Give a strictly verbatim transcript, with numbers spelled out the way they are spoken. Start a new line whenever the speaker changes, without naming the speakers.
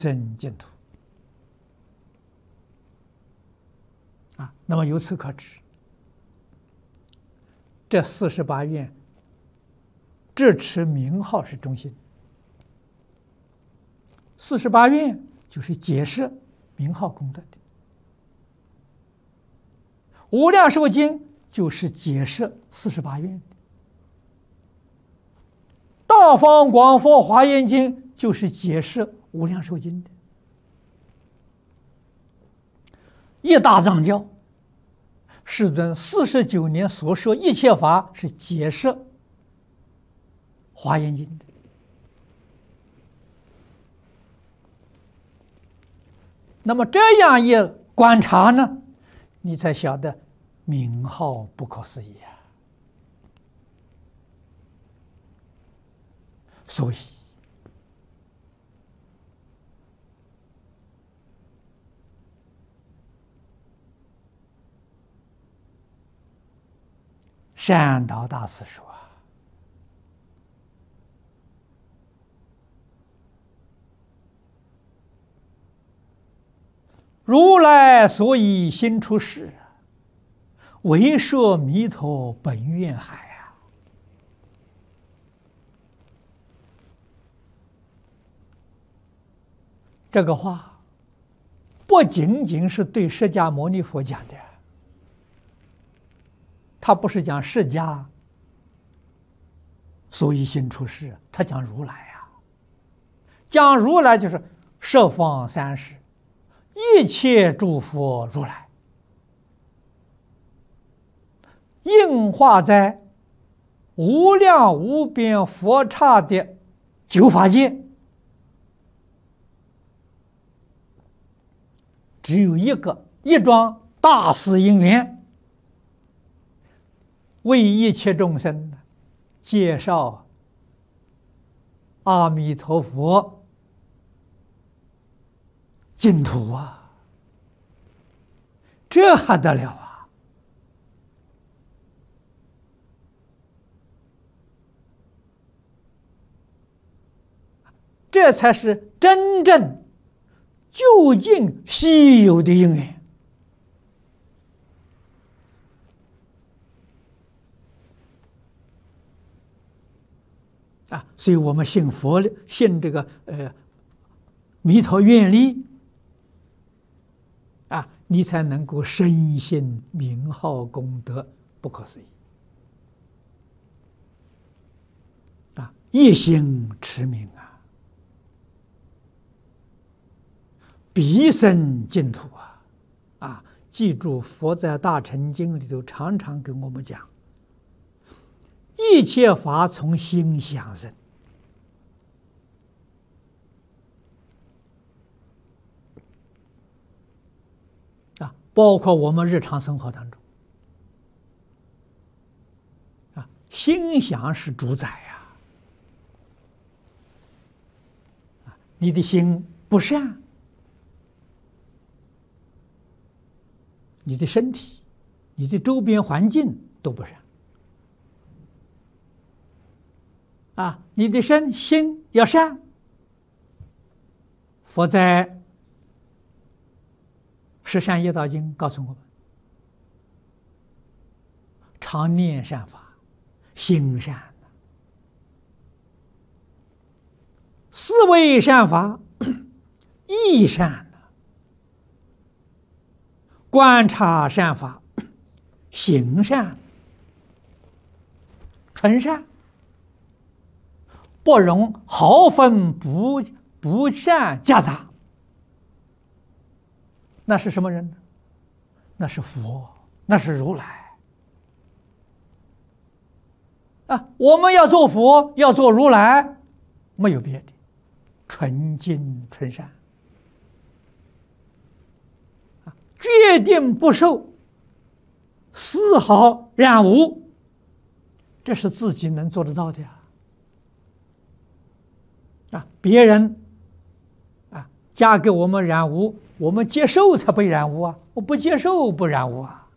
真净土啊。那么由此可知，这四十八愿只持名号是中心。四十八愿就是解释名号功德的，无量寿经就是解释四十八愿的，大方广佛华严经就是解释无量寿经的。一大藏教，世尊四十九年所说一切法是解释华严经的。那么这样一观察呢，你才晓得名号不可思议啊！所以善导大师说，如来所以心出世，为摄弥陀本愿海啊！这个话不仅仅是对释迦牟尼佛讲的，他不是讲释迦所以心出世，他讲如来啊。讲如来就是十方三世一切诸佛如来，应化在无量无边佛刹的九法界，只有一个一桩大事因缘，为一切众生介绍阿弥陀佛净土啊，这还得了啊！这才是真正究竟稀有的因缘啊！所以我们信佛，信这个呃弥陀愿力啊，你才能够深信名号功德不可思议啊！一心持名啊，毕生净土啊！啊，记住，佛在《大乘经》里头常常跟我们讲，一切法从心想生。包括我们日常生活当中，啊，心想是主宰呀。啊，你的心不善，你的身体、你的周边环境都不善。啊，你的身心要善，佛在《十善业道经》告诉我们：常念善法，心善；思维善法，意善；观察善法，行善。纯善，不容毫分不不善夹杂。那是什么人呢？那是佛，那是如来啊！我们要做佛，要做如来，没有别的，纯净纯善啊，决定不受丝毫染污，这是自己能做得到的呀！啊，别人啊加给我们染污，我们接受才被染污啊！我不接受不染污啊！